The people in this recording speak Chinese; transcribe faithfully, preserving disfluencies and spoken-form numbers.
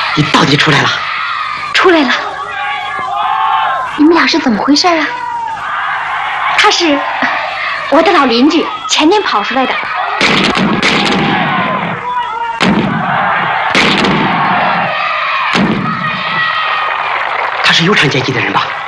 你到底出来了？ 出来了。你们俩是怎么回事啊？他是我的老邻居，前天跑出来的。 他是有产阶级的人吧？